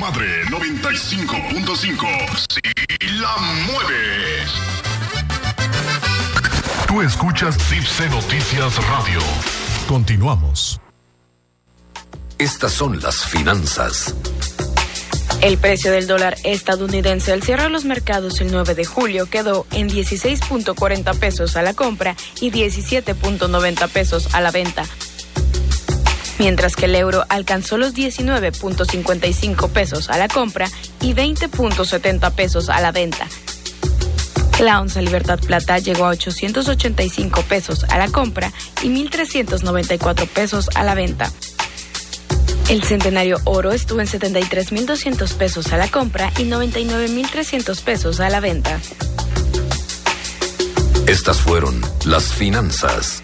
Madre 95.5. Si la mueves. Tú escuchas Tipse Noticias Radio. Continuamos. Estas son las finanzas. El precio del dólar estadounidense al cerrar los mercados el 9 de julio quedó en 16.40 pesos a la compra y 17.90 pesos a la venta, mientras que el euro alcanzó los 19.55 pesos a la compra y 20.70 pesos a la venta. La onza Libertad Plata llegó a 885 pesos a la compra y 1.394 pesos a la venta. El centenario oro estuvo en 73.200 pesos a la compra y 99.300 pesos a la venta. Estas fueron las finanzas.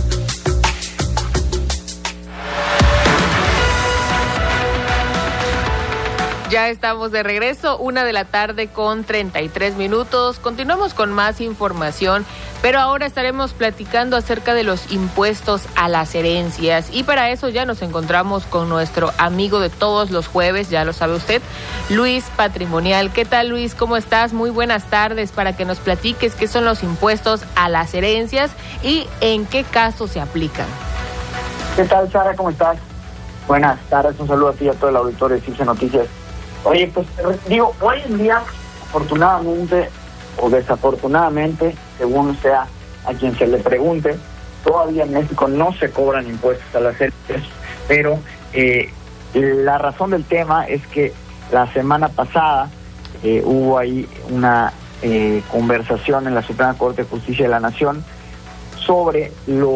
Ya estamos de regreso, 1:33 p.m. Continuamos con más información, pero ahora estaremos platicando acerca de los impuestos a las herencias. Y para eso ya nos encontramos con nuestro amigo de todos los jueves, ya lo sabe usted, Luis Patrimonial. ¿Qué tal, Luis? ¿Cómo estás? Muy buenas tardes, para que nos platiques qué son los impuestos a las herencias y en qué casos se aplican. ¿Qué tal, Sara? ¿Cómo estás? Buenas tardes, un saludo a ti y a todo el auditorio de Tipse Noticias. Oye, pues digo, hoy en día, afortunadamente o desafortunadamente, según sea a quien se le pregunte, todavía en México no se cobran impuestos a las herencias, pero la razón del tema es que la semana pasada hubo ahí una conversación en la Suprema Corte de Justicia de la Nación sobre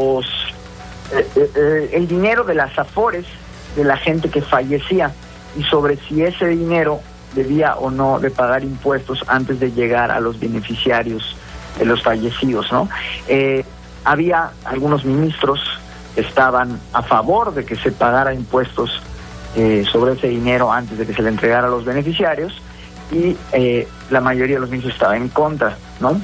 el dinero de las afores de la gente que fallecía y sobre si ese dinero debía o no de pagar impuestos antes de llegar a los beneficiarios de los fallecidos, ¿no? Había algunos ministros que estaban a favor de que se pagara impuestos sobre ese dinero antes de que se le entregara a los beneficiarios y la mayoría de los ministros estaban en contra, ¿no?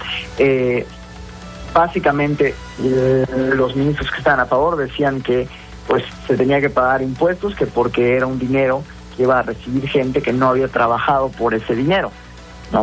Básicamente los ministros que estaban a favor decían que pues se tenía que pagar impuestos, que porque era un dinero que iba a recibir gente que no había trabajado por ese dinero, ¿no?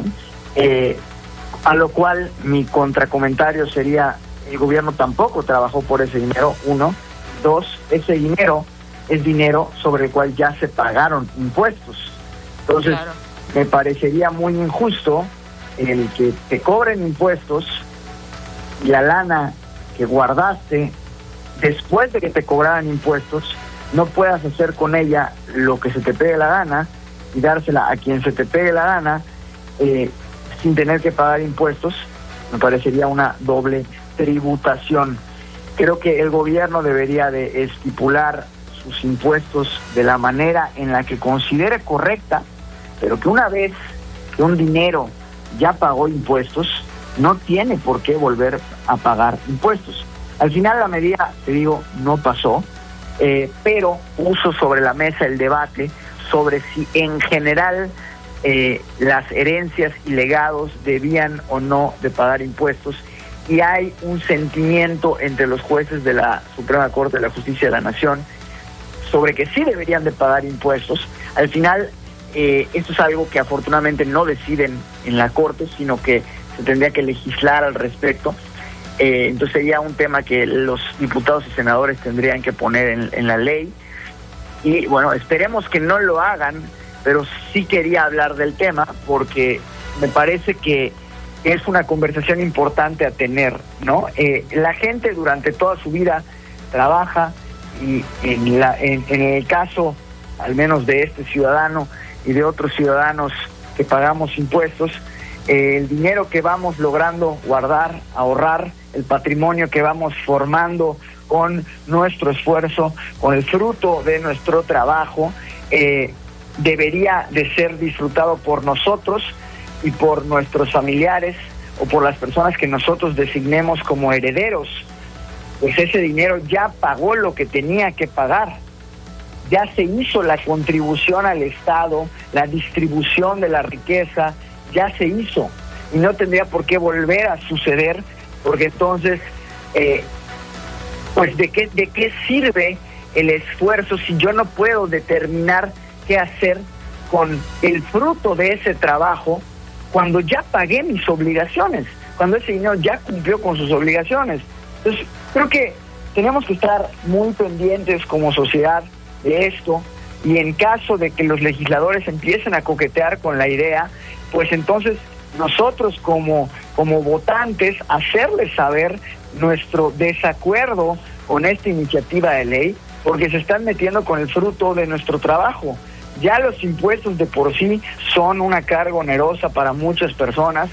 A lo cual mi contracomentario sería, el gobierno tampoco trabajó por ese dinero, 1. 2, ese dinero es dinero sobre el cual ya se pagaron impuestos. Entonces, claro, me parecería muy injusto el que te cobren impuestos y la lana que guardaste después de que te cobraran impuestos no puedas hacer con ella lo que se te pegue la gana y dársela a quien se te pegue la gana sin tener que pagar impuestos. Me parecería una doble tributación. Creo que el gobierno debería de estipular sus impuestos de la manera en la que considere correcta, pero que una vez que un dinero ya pagó impuestos, no tiene por qué volver a pagar impuestos. Al final la medida, te digo, no pasó, pero puso sobre la mesa el debate sobre si en general las herencias y legados debían o no de pagar impuestos, y hay un sentimiento entre los jueces de la Suprema Corte de la Justicia de la Nación sobre que sí deberían de pagar impuestos. Al final, esto es algo que afortunadamente no deciden en la Corte, sino que se tendría que legislar al respecto. Entonces sería un tema que los diputados y senadores tendrían que poner en la ley. Y bueno, esperemos que no lo hagan, pero sí quería hablar del tema porque me parece que es una conversación importante a tener, ¿no? La gente durante toda su vida trabaja y en el caso, al menos de este ciudadano y de otros ciudadanos que pagamos impuestos, el dinero que vamos logrando guardar, ahorrar, el patrimonio que vamos formando con nuestro esfuerzo, con el fruto de nuestro trabajo, debería de ser disfrutado por nosotros y por nuestros familiares o por las personas que nosotros designemos como herederos. Pues ese dinero ya pagó lo que tenía que pagar, ya se hizo la contribución al Estado, la distribución de la riqueza, ya se hizo y no tendría por qué volver a suceder, porque entonces, pues ¿de qué sirve el esfuerzo si yo no puedo determinar qué hacer con el fruto de ese trabajo cuando ya pagué mis obligaciones, cuando ese dinero ya cumplió con sus obligaciones? Entonces, creo que tenemos que estar muy pendientes como sociedad de esto, y en caso de que los legisladores empiecen a coquetear con la idea, pues entonces nosotros como votantes hacerles saber nuestro desacuerdo con esta iniciativa de ley, porque se están metiendo con el fruto de nuestro trabajo. Ya los impuestos de por sí son una carga onerosa para muchas personas,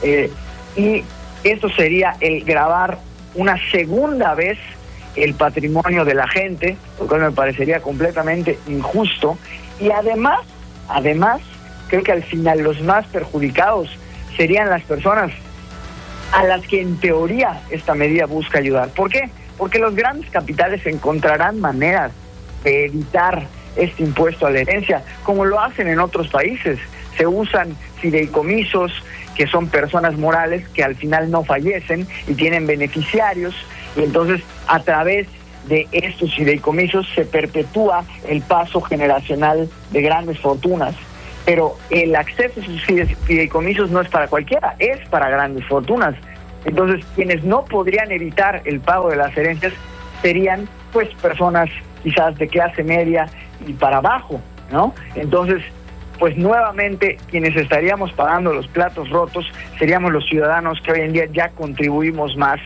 y esto sería el gravar una segunda vez el patrimonio de la gente, lo cual me parecería completamente injusto. Y además, creo que al final los más perjudicados serían las personas a las que en teoría esta medida busca ayudar. ¿Por qué? Porque los grandes capitales encontrarán maneras de evitar este impuesto a la herencia, como lo hacen en otros países. Se usan fideicomisos, que son personas morales que al final no fallecen y tienen beneficiarios, y entonces a través de estos fideicomisos se perpetúa el paso generacional de grandes fortunas. Pero el acceso a sus fideicomisos no es para cualquiera, es para grandes fortunas. Entonces, quienes no podrían evitar el pago de las herencias serían, pues, personas quizás de clase media y para abajo, ¿no? Entonces, pues nuevamente quienes estaríamos pagando los platos rotos seríamos los ciudadanos que hoy en día ya contribuimos más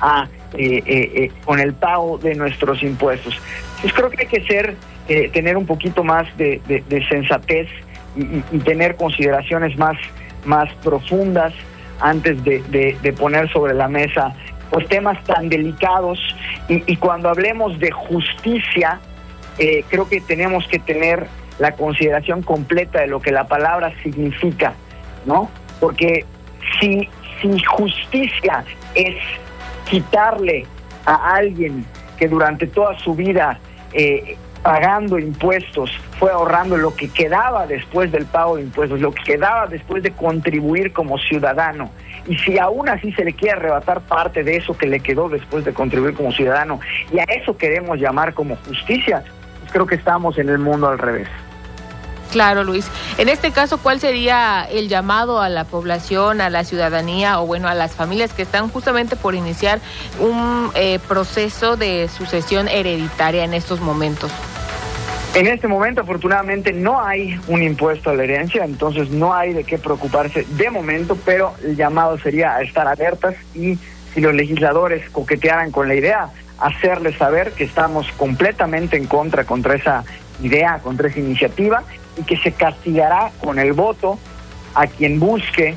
con el pago de nuestros impuestos. Pues creo que hay que tener un poquito más de sensatez y tener consideraciones más profundas antes de poner sobre la mesa pues temas tan delicados, y cuando hablemos de justicia, creo que tenemos que tener la consideración completa de lo que la palabra significa, ¿no? Porque si justicia es quitarle a alguien que durante toda su vida pagando impuestos fue ahorrando lo que quedaba después del pago de impuestos, lo que quedaba después de contribuir como ciudadano, y si aún así se le quiere arrebatar parte de eso que le quedó después de contribuir como ciudadano, y a eso queremos llamar como justicia, pues creo que estamos en el mundo al revés. Claro, Luis. En este caso, ¿cuál sería el llamado a la población, a la ciudadanía o bueno, a las familias que están justamente por iniciar un proceso de sucesión hereditaria en estos momentos? En este momento, afortunadamente, no hay un impuesto a la herencia, entonces no hay de qué preocuparse de momento, pero el llamado sería a estar alertas, y si los legisladores coquetearan con la idea, hacerles saber que estamos completamente contra esa idea, contra esa iniciativa, y que se castigará con el voto a quien busque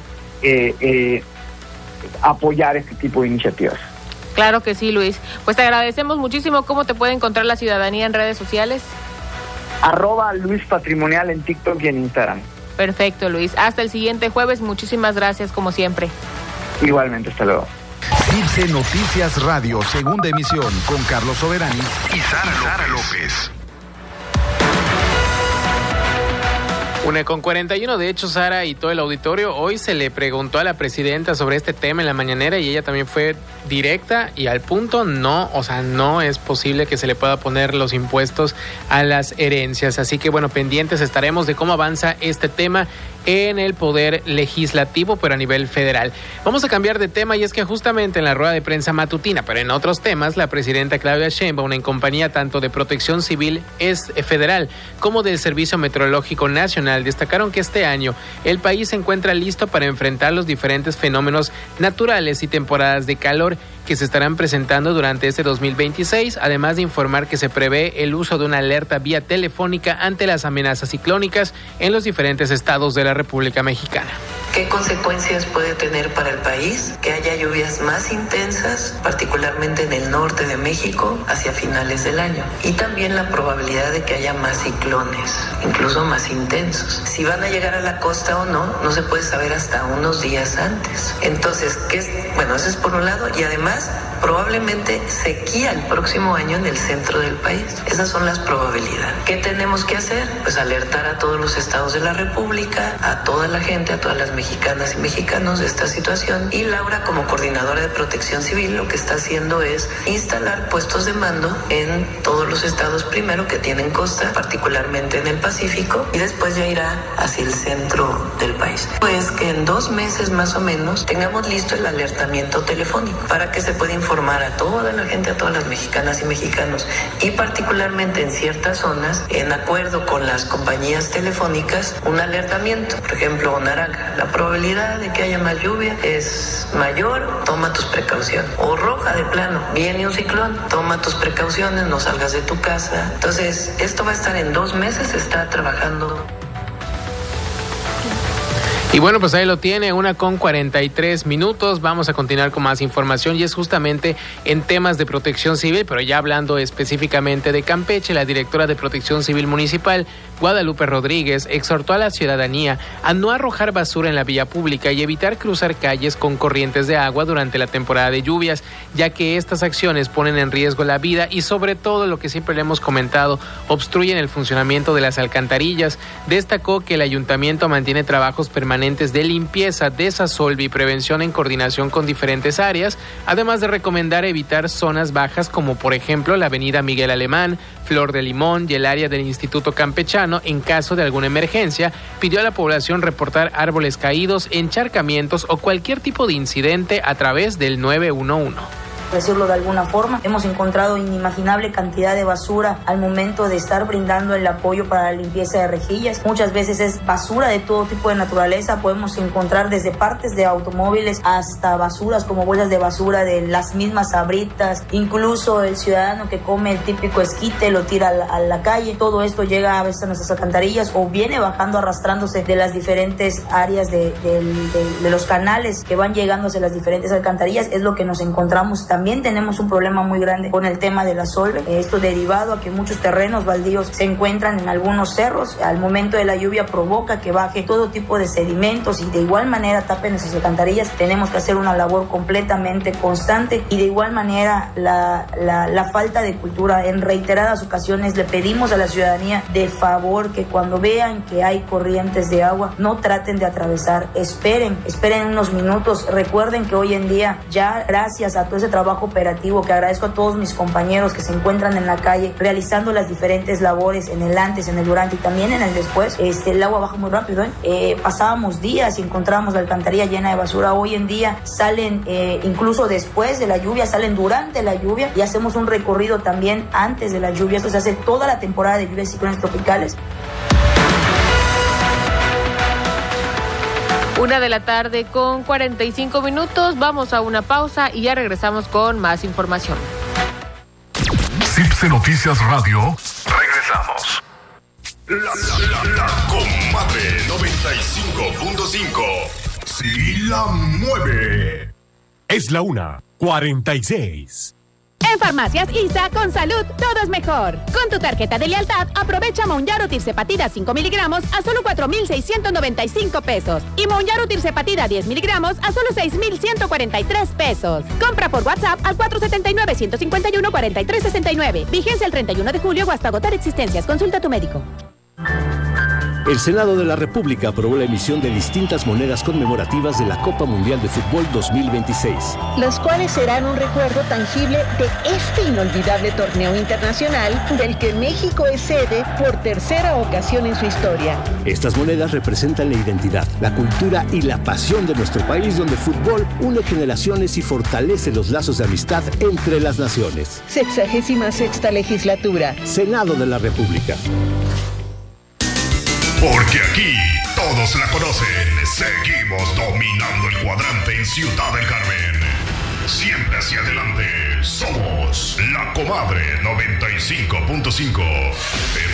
apoyar este tipo de iniciativas. Claro que sí, Luis. Pues te agradecemos muchísimo. ¿Cómo te puede encontrar la ciudadanía en redes sociales? @LuisPatrimonial en TikTok y en Instagram. Perfecto, Luis. Hasta el siguiente jueves. Muchísimas gracias, como siempre. Igualmente, hasta luego. TIPSE Noticias Radio, segunda emisión, con Carlos Soberani y Sara López. 1:41, de hecho, Sara y todo el auditorio, hoy se le preguntó a la presidenta sobre este tema en la mañanera y ella también fue directa y al punto. No es posible que se le pueda poner los impuestos a las herencias. Así que bueno, pendientes estaremos de cómo avanza este tema en el Poder Legislativo, pero a nivel federal. Vamos a cambiar de tema, y es que justamente en la rueda de prensa matutina, pero en otros temas, la presidenta Claudia Sheinbaum, en compañía tanto de Protección Civil Federal como del Servicio Meteorológico Nacional, destacaron que este año el país se encuentra listo para enfrentar los diferentes fenómenos naturales y temporadas de calor que se estarán presentando durante este 2026, además de informar que se prevé el uso de una alerta vía telefónica ante las amenazas ciclónicas en los diferentes estados de la República Mexicana. ¿Qué consecuencias puede tener para el país que haya lluvias más intensas, particularmente en el norte de México, hacia finales del año? Y también la probabilidad de que haya más ciclones, incluso más intensos. Si van a llegar a la costa o no, no se puede saber hasta unos días antes. Entonces, eso es por un lado, y además probablemente sequía el próximo año en el centro del país. Esas son las probabilidades. ¿Qué tenemos que hacer? Pues alertar a todos los estados de la República, a toda la gente, a todas las mexicanas, mexicanas y mexicanos de esta situación. Y Laura, como coordinadora de Protección Civil, lo que está haciendo es instalar puestos de mando en todos los estados, primero que tienen costa, particularmente en el Pacífico, y después ya irá hacia el centro del país. Pues que en 2 meses más o menos tengamos listo el alertamiento telefónico para que se pueda informar a toda la gente, a todas las mexicanas y mexicanos, y particularmente en ciertas zonas, en acuerdo con las compañías telefónicas, un alertamiento. Por ejemplo, naranja, la probabilidad de que haya más lluvia es mayor, toma tus precauciones. O roja, de plano, viene un ciclón, toma tus precauciones, no salgas de tu casa. Entonces, esto va a estar en 2 meses, se está trabajando. Y bueno, pues ahí lo tiene, 1:43. Vamos a continuar con más información y es justamente en temas de protección civil, pero ya hablando específicamente de Campeche. La directora de Protección Civil Municipal, Guadalupe Rodríguez, exhortó a la ciudadanía a no arrojar basura en la vía pública y evitar cruzar calles con corrientes de agua durante la temporada de lluvias, ya que estas acciones ponen en riesgo la vida y sobre todo, lo que siempre le hemos comentado, obstruyen el funcionamiento de las alcantarillas. Destacó que el ayuntamiento mantiene trabajos permanentes de limpieza, desasolve y prevención en coordinación con diferentes áreas, además de recomendar evitar zonas bajas como por ejemplo la avenida Miguel Alemán, Flor de Limón y el área del Instituto Campechano. En caso de alguna emergencia, pidió a la población reportar árboles caídos, encharcamientos o cualquier tipo de incidente a través del 911. Decirlo de alguna forma, hemos encontrado inimaginable cantidad de basura al momento de estar brindando el apoyo para la limpieza de rejillas. Muchas veces es basura de todo tipo de naturaleza. Podemos encontrar desde partes de automóviles hasta basuras como bolsas de basura de las mismas sabritas, incluso el ciudadano que come el típico esquite lo tira a la calle. Todo esto llega a veces a nuestras alcantarillas o viene bajando, arrastrándose de las diferentes áreas de los canales que van llegando hacia las diferentes alcantarillas. Es lo que nos encontramos. También tenemos un problema muy grande con el tema de la solve. Esto derivado a que muchos terrenos baldíos se encuentran en algunos cerros. Al momento de la lluvia provoca que baje todo tipo de sedimentos y de igual manera tapen nuestras alcantarillas. Tenemos que hacer una labor completamente constante y de igual manera la falta de cultura. En reiteradas ocasiones le pedimos a la ciudadanía de favor que cuando vean que hay corrientes de agua no traten de atravesar, esperen unos minutos. Recuerden que hoy en día ya gracias a todo ese trabajo operativo, que agradezco a todos mis compañeros que se encuentran en la calle realizando las diferentes labores en el antes, en el durante y también en el después, el agua baja muy rápido. Pasábamos días y encontrábamos la alcantarilla llena de basura. Hoy en día salen incluso después de la lluvia, salen durante la lluvia y hacemos un recorrido también antes de la lluvia. Esto se hace toda la temporada de lluvias y ciclones tropicales. 1:45. Vamos a una pausa y ya regresamos con más información. CIPSE Noticias Radio. Regresamos. La Comadre 95.5. Sí la mueve. Es la 1:46. En Farmacias ISA, con salud, todo es mejor. Con tu tarjeta de lealtad, aprovecha Mounjaro Tirzepatida 5 miligramos a solo 4,695 pesos. Y Mounjaro Tirzepatida 10 miligramos a solo 6,143 pesos. Compra por WhatsApp al 479-151-4369. Vigencia el 31 de julio o hasta agotar existencias. Consulta a tu médico. El Senado de la República aprobó la emisión de distintas monedas conmemorativas de la Copa Mundial de Fútbol 2026. Las cuales serán un recuerdo tangible de este inolvidable torneo internacional del que México es sede por tercera ocasión en su historia. Estas monedas representan la identidad, la cultura y la pasión de nuestro país, donde el fútbol une generaciones y fortalece los lazos de amistad entre las naciones. 66ª legislatura. Senado de la República. Porque aquí todos la conocen. Seguimos dominando el cuadrante en Ciudad del Carmen. Siempre hacia adelante. Somos la Comadre 95.5.